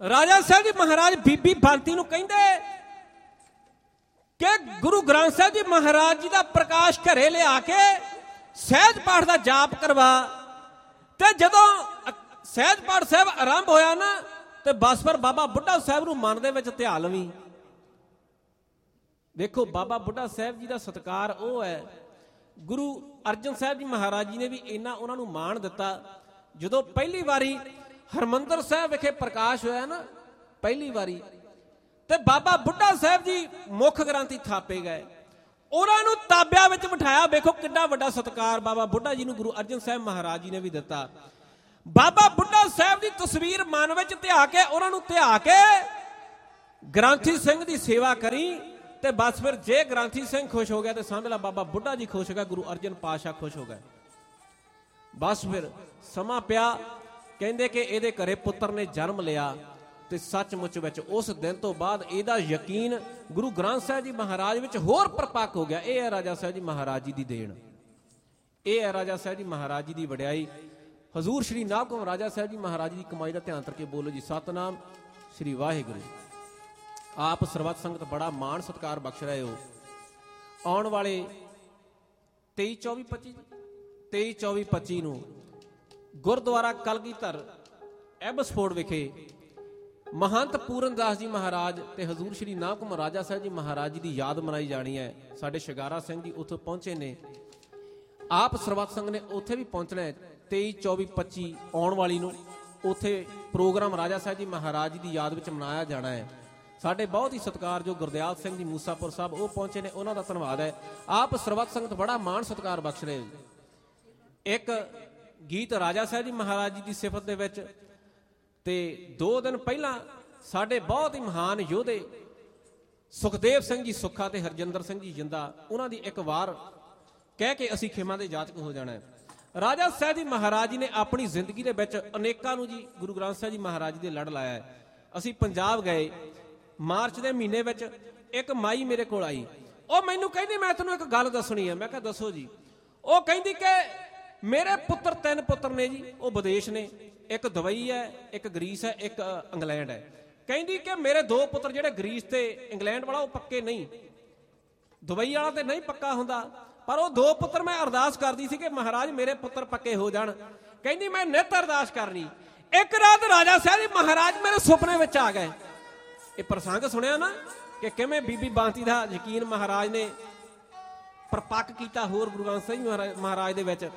ਰਾਜਾ ਸਾਹਿਬ ਜੀ ਮਹਾਰਾਜ ਬੀਬੀ ਬੰਤੀ ਨੂੰ ਕਹਿੰਦੇ ਕਿ ਗੁਰੂ ਗ੍ਰੰਥ ਸਾਹਿਬ ਜੀ ਮਹਾਰਾਜ ਜੀ ਦਾ ਪ੍ਰਕਾਸ਼ ਘਰੇ ਲਿਆ ਕੇ ਸਹਿਜ ਪਾਠ ਦਾ ਜਾਪ ਕਰਵਾ। ਤੇ ਜਦੋਂ ਸਹਿਜ ਪਾਠ ਸਾਹਿਬ ਆਰੰਭ ਹੋਇਆ ਨਾ ਤੇ ਬਸ ਫਿਰ ਬਾਬਾ ਬੁੱਢਾ ਸਾਹਿਬ ਨੂੰ ਮਨ ਦੇ ਵਿੱਚ ਧਿਆ ਲਵੀਂ। ਦੇਖੋ ਬਾਬਾ ਬੁੱਢਾ ਸਾਹਿਬ ਜੀ ਦਾ ਸਤਿਕਾਰ ਉਹ ਹੈ, ਗੁਰੂ ਅਰਜਨ ਸਾਹਿਬ ਜੀ ਮਹਾਰਾਜ ਜੀ ਨੇ ਵੀ ਇੰਨਾ ਉਹਨਾਂ ਨੂੰ ਮਾਣ ਦਿੱਤਾ। ਜਦੋਂ ਪਹਿਲੀ ਵਾਰੀ ਹਰਿਮੰਦਰ ਸਾਹਿਬ ਵਿਖੇ ਪ੍ਰਕਾਸ਼ ਹੋਇਆ ਨਾ ਪਹਿਲੀ ਵਾਰੀ, ਤੇ ਬਾਬਾ ਬੁੱਢਾ ਸਾਹਿਬ ਜੀ ਮੁੱਖ ਗ੍ਰੰਥੀ ਥਾਪੇ ਗਏ, ਉਹਨਾਂ ਨੂੰ ਤਾਬਿਆਂ ਵਿੱਚ ਬਿਠਾਇਆ। ਵੇਖੋ ਕਿੱਡਾ ਵੱਡਾ ਸਤਿਕਾਰ ਬਾਬਾ ਬੁੱਢਾ ਜੀ ਨੂੰ ਗੁਰੂ ਅਰਜਨ ਸਾਹਿਬ ਮਹਾਰਾਜ ਜੀ ਨੇ ਵੀ ਦਿੱਤਾ। ਬਾਬਾ ਬੁੱਢਾ ਸਾਹਿਬ ਦੀ ਤਸਵੀਰ ਮਨ ਵਿੱਚ ਧਿਆ ਕੇ ਉਹਨਾਂ ਨੂੰ ਧਿਆ ਕੇ ਗ੍ਰੰਥੀ ਸਿੰਘ ਦੀ ਸੇਵਾ ਕਰੀ। ਤੇ ਬਸ ਫਿਰ ਜੇ ਗ੍ਰੰਥੀ ਸਿੰਘ ਖੁਸ਼ ਹੋ ਗਿਆ ਤੇ ਸਮਝ ਲਾ ਬਾਬਾ ਬੁੱਢਾ ਜੀ ਖੁਸ਼ ਹੋ ਗਿਆ, ਗੁਰੂ ਅਰਜਨ ਪਾਤਸ਼ਾਹ ਖੁਸ਼ ਹੋ ਗਏ। ਬਸ ਫਿਰ ਸਮਾਂ ਪਿਆ, ਕਹਿੰਦੇ ਕਿ ਇਹਦੇ ਘਰੇ ਪੁੱਤਰ ਨੇ ਜਨਮ ਲਿਆ। ਤੇ ਸੱਚਮੁੱਚ ਵਿੱਚ ਉਸ ਦਿਨ ਤੋਂ ਬਾਅਦ ਇਹਦਾ ਯਕੀਨ ਗੁਰੂ ਗ੍ਰੰਥ ਸਾਹਿਬ ਜੀ ਮਹਾਰਾਜ ਵਿੱਚ ਹੋਰ ਪਰਪੱਕ ਹੋ ਗਿਆ। ਇਹ ਹੈ ਰਾਜਾ ਸਾਹਿਬ ਜੀ ਮਹਾਰਾਜ ਜੀ ਦੀ ਦੇਣ, ਇਹ ਹੈ ਰਾਜਾ ਸਾਹਿਬ ਜੀ ਮਹਾਰਾਜ ਜੀ ਦੀ ਵਡਿਆਈ। ਹਜ਼ੂਰ ਸ਼੍ਰੀ ਨਾਭਕਮ ਰਾਜਾ ਸਾਹਿਬ ਜੀ ਮਹਾਰਾਜ ਦੀ ਕਮਾਈ ਦਾ ਧਿਆਨ ਕਰਕੇ ਬੋਲੋ ਜੀ ਸਤਨਾਮ ਸ਼੍ਰੀ ਵਾਹਿਗੁਰੂ। ਆਪ ਸਰਬੱਤ ਸੰਗਤ ਬੜਾ ਮਾਣ ਸਤਿਕਾਰ ਬਖਸ਼ ਰਹੇ ਹੋ। ਆਉਣ ਵਾਲੇ 23-24-25 ਨੂੰ ਗੁਰਦੁਆਰਾ ਕਲਗੀਧਰ ਐਬਸਫੋਰਡ ਵਿਖੇ ਮਹੰਤ ਪੂਰਨ ਦਾਸ ਜੀ ਮਹਾਰਾਜ ਤੇ ਹਜ਼ੂਰ ਸ਼੍ਰੀ ਨਾਭਕਮ ਰਾਜਾ ਸਾਹਿਬ ਜੀ ਮਹਾਰਾਜ ਜੀ ਦੀ ਯਾਦ ਮਨਾਈ ਜਾਣੀ ਹੈ। ਸਾਡੇ ਸ਼ਿਗਾਰਾ ਸਿੰਘ ਜੀ ਉੱਥੇ ਪਹੁੰਚੇ ਨੇ, ਆਪ ਸਰਬੱਤ ਸੰਗਤ ਨੇ ਉੱਥੇ ਵੀ ਪਹੁੰਚਣਾ ਹੈ। 23-24-25 ਆਉਣ ਵਾਲੀ ਨੂੰ ਉੱਥੇ ਪ੍ਰੋਗਰਾਮ ਰਾਜਾ ਸਾਹਿਬ ਜੀ ਮਹਾਰਾਜ ਜੀ ਦੀ ਯਾਦ ਵਿੱਚ ਮਨਾਇਆ ਜਾਣਾ ਹੈ। ਸਾਡੇ ਬਹੁਤ ਹੀ ਸਤਿਕਾਰਯੋਗ ਗੁਰਦਿਆਲ ਸਿੰਘ ਜੀ ਮੂਸਾਪੁਰ ਸਾਹਿਬ ਉਹ ਪਹੁੰਚੇ ਨੇ, ਉਹਨਾਂ ਦਾ ਧੰਨਵਾਦ ਹੈ। ਆਪ ਸਰਬੱਤ ਸੰਗਤ ਬੜਾ ਮਾਣ ਸਤਿਕਾਰ ਬਖਸ਼ ਰਹੇ। ਇੱਕ ਗੀਤ ਰਾਜਾ ਸਾਹਿਬ ਜੀ ਮਹਾਰਾਜ ਜੀ ਦੀ ਸਿਫਤ ਦੇ ਵਿੱਚ, ਤੇ 2 ਦਿਨ ਪਹਿਲਾਂ ਸਾਡੇ ਬਹੁਤ ਹੀ ਮਹਾਨ ਯੋਧੇ ਸੁਖਦੇਵ ਸਿੰਘ ਜੀ ਸੁੱਖਾ ਤੇ ਹਰਜਿੰਦਰ ਸਿੰਘ ਜੀ ਜਿੰਦਾ, ਉਹਨਾਂ ਦੀ ਇੱਕ ਵਾਰ ਕਹਿ ਕੇ ਅਸੀਂ ਖੇਮਾਂ ਦੇ ਜਾਤਕ ਹੋ ਜਾਣਾ ਹੈ। ਰਾਜਾ ਸਾਹਿਬ ਜੀ ਮਹਾਰਾਜ ਜੀ ਨੇ ਆਪਣੀ ਜ਼ਿੰਦਗੀ ਦੇ ਵਿੱਚ ਅਨੇਕਾਂ ਨੂੰ ਜੀ ਗੁਰੂ ਗ੍ਰੰਥ ਸਾਹਿਬ ਜੀ ਮਹਾਰਾਜ ਜੀ ਦੇ ਲੜ ਲਾਇਆ ਹੈ। ਅਸੀਂ ਪੰਜਾਬ ਗਏ ਮਾਰਚ ਦੇ ਮਹੀਨੇ ਵਿੱਚ, ਇੱਕ ਮਾਈ ਮੇਰੇ ਕੋਲ ਆਈ, ਉਹ ਮੈਨੂੰ ਕਹਿੰਦੀ ਮੈਂ ਤੁਹਾਨੂੰ ਇੱਕ ਗੱਲ ਦੱਸਣੀ ਹੈ। ਮੈਂ ਕਿਹਾ ਦੱਸੋ ਜੀ। ਉਹ ਕਹਿੰਦੀ ਕਿ ਮੇਰੇ ਪੁੱਤਰ 3 ਪੁੱਤਰ ਨੇ ਜੀ, ਉਹ ਵਿਦੇਸ਼ ਨੇ, ਇੱਕ ਦੁਬਈ ਹੈ, ਇੱਕ ਗਰੀਸ ਹੈ, ਇੱਕ ਇੰਗਲੈਂਡ ਹੈ। ਕਹਿੰਦੀ ਕਿ ਮੇਰੇ 2 ਪੁੱਤਰ ਜਿਹੜੇ ਗਰੀਸ ਤੇ ਇੰਗਲੈਂਡ ਵਾਲਾ ਉਹ ਪੱਕੇ ਨਹੀਂ, ਦੁਬਈ ਵਾਲਾ ਤੇ ਨਹੀਂ ਪੱਕਾ ਹੁੰਦਾ, ਪਰ ਉਹ 2 ਪੁੱਤਰ ਮੈਂ ਅਰਦਾਸ ਕਰਦੀ ਸੀ ਕਿ ਮਹਾਰਾਜ ਮੇਰੇ ਪੁੱਤਰ ਪੱਕੇ ਹੋ ਜਾਣ। ਕਹਿੰਦੀ ਮੈਂ ਨਿੱਤ ਅਰਦਾਸ ਕਰਨੀ। ਇੱਕ ਰਾਤ ਰਾਜਾ ਸਾਹਿਬ ਜੀ ਮਹਾਰਾਜ ਮੇਰੇ ਸੁਪਨੇ ਵਿੱਚ ਆ ਗਏ। ਇਹ ਪ੍ਰਸੰਗ ਸੁਣਿਆ ਨਾ ਕਿ ਕਿਵੇਂ ਬੀਬੀ ਬਾਂਤੀ ਦਾ ਯਕੀਨ ਮਹਾਰਾਜ ਨੇ ਪਰਪੱਕ ਕੀਤਾ ਹੋਰ ਗੁਰੂ ਗ੍ਰੰਥ ਸਾਹਿਬ ਮਹਾਰਾਜ ਦੇ ਵਿੱਚ।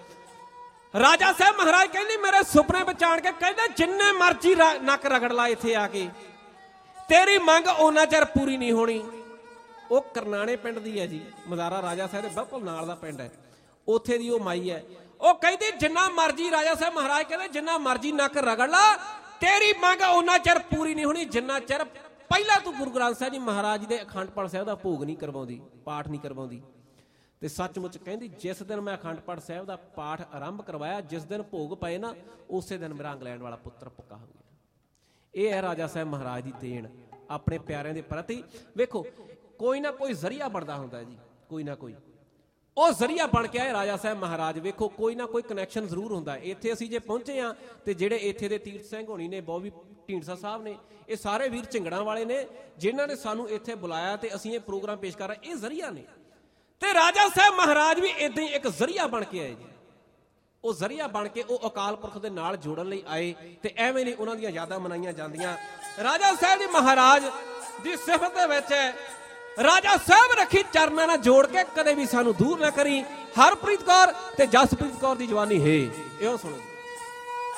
ਰਾਜਾ ਸਾਹਿਬ ਮਹਾਰਾਜ ਕਹਿੰਦੀ ਮੇਰੇ ਸੁਪਨੇ ਵਿੱਚ ਆਣ ਕੇ ਕਹਿੰਦੇ ਜਿੰਨੇ ਮਰਜ਼ੀ ਨੱਕ ਰਗੜ ਲਾ ਇੱਥੇ ਆ ਕੇ, ਤੇਰੀ ਮੰਗ ਉਹਨਾਂ ਚਿਰ ਪੂਰੀ ਨਹੀਂ ਹੋਣੀ। ਉਹ ਕਰਨਾਣੇ ਪਿੰਡ ਦੀ ਹੈ ਜੀ, ਮਜ਼ਾਰਾ ਰਾਜਾ ਸਾਹਿਬ ਦੇ ਬਿਲਕੁਲ ਨਾਲ ਦਾ ਪਿੰਡ ਹੈ, ਉੱਥੇ ਦੀ ਉਹ ਮਾਈ ਹੈ। ਉਹ ਕਹਿੰਦੀ ਜਿੰਨਾ ਮਰਜ਼ੀ ਰਾਜਾ ਸਾਹਿਬ ਮਹਾਰਾਜ ਕਹਿੰਦੇ ਜਿੰਨਾ ਮਰਜ਼ੀ ਨੱਕ ਰਗੜ ਲਾ, ਤੇਰੀ ਮੰਗ ਉਹਨਾਂ ਚਿਰ ਪੂਰੀ ਨਹੀਂ ਹੋਣੀ ਜਿੰਨਾ ਚਿਰ ਪਹਿਲਾਂ ਤੂੰ ਗੁਰੂ ਗ੍ਰੰਥ ਸਾਹਿਬ ਜੀ ਮਹਾਰਾਜ ਜੀ ਦੇ ਅਖੰਡ ਪਾਠ ਸਾਹਿਬ ਦਾ ਭੋਗ ਨਹੀਂ ਕਰਵਾਉਂਦੀ, ਪਾਠ ਨਹੀਂ ਕਰਵਾਉਂਦੀ। ਤੇ ਸੱਚਮੁੱਚ ਕਹਿੰਦੀ ਜਿਸ ਦਿਨ ਮੈਂ ਅਖੰਡ ਪਾਠ ਸਾਹਿਬ ਦਾ ਪਾਠ ਆਰੰਭ ਕਰਵਾਇਆ, ਜਿਸ ਦਿਨ ਭੋਗ ਪਏ ਨਾ, ਉਸੇ ਦਿਨ ਮੇਰਾ ਇੰਗਲੈਂਡ ਵਾਲਾ ਪੁੱਤਰ ਪੱਕਾ ਹੋ ਗਿਆ। ਇਹ ਹੈ ਰਾਜਾ ਸਾਹਿਬ ਮਹਾਰਾਜ ਦੀ ਦੇਣ ਆਪਣੇ ਪਿਆਰਿਆਂ ਦੇ ਪ੍ਰਤੀ। ਵੇਖੋ ਕੋਈ ਨਾ ਕੋਈ ਜ਼ਰੀਆ ਬਣਦਾ ਹੁੰਦਾ ਜੀ, ਕੋਈ ਨਾ ਕੋਈ ਉਹ ਜ਼ਰੀਆ ਬਣ ਕੇ ਆਏ ਰਾਜਾ ਸਾਹਿਬ ਮਹਾਰਾਜ। ਵੇਖੋ ਕੋਈ ਨਾ ਕੋਈ ਕਨੈਕਸ਼ਨ ਜ਼ਰੂਰ ਹੁੰਦਾ। ਇੱਥੇ ਅਸੀਂ ਜੇ ਪਹੁੰਚੇ ਹਾਂ ਤੇ ਜਿਹੜੇ ਇੱਥੇ ਦੇ ਤੀਰਥ ਸਿੰਘ ਹੋਣੀ ਨੇ, ਬੋਬੀ ਢੀਂਡਸਾ ਸਾਹਿਬ ਨੇ, ਇਹ ਸਾਰੇ ਵੀਰ ਝਿੰਗੜਾਂ ਵਾਲੇ ਨੇ ਜਿਨ੍ਹਾਂ ਨੇ ਸਾਨੂੰ ਇੱਥੇ ਬੁਲਾਇਆ ਤੇ ਅਸੀਂ ਇਹ ਪ੍ਰੋਗਰਾਮ ਪੇਸ਼ ਕਰ ਰਹੇ, ਇਹ ਜ਼ਰੀਆ ਨੇ। ਤੇ ਰਾਜਾ ਸਾਹਿਬ ਮਹਾਰਾਜ ਵੀ ਏਦਾਂ ਹੀ ਇੱਕ ਜ਼ਰੀਆ ਬਣ ਕੇ ਆਏ ਜੀ। ਉਹ ਜ਼ਰੀਆ ਬਣ ਕੇ ਉਹ ਅਕਾਲ ਪੁਰਖ ਦੇ ਨਾਲ ਜੋੜਨ ਲਈ ਆਏ ਤੇ ਐਵੇਂ ਨਹੀਂ ਉਹਨਾਂ ਦੀਆਂ ਯਾਦਾਂ ਮਨਾਈਆਂ ਜਾਂਦੀਆਂ। ਰਾਜਾ ਸਾਹਿਬ ਜੀ ਮਹਾਰਾਜ ਦੀ ਸਿਫਤ ਦੇ ਵਿੱਚ ਰਾਜਾ ਸਾਹਿਬ ਰੱਖੀ ਚਰਨਾਂ ਨਾਲ ਜੋੜ ਕੇ ਕਦੇ ਵੀ ਸਾਨੂੰ ਦੂਰ ਨਾ ਕਰੀ। ਹਰਪ੍ਰੀਤ ਕੌਰ ਤੇ ਜਸਪ੍ਰੀਤ ਕੌਰ ਦੀ ਜਵਾਨੀ ਹੈ, ਇਹੋ ਸੁਣੋ।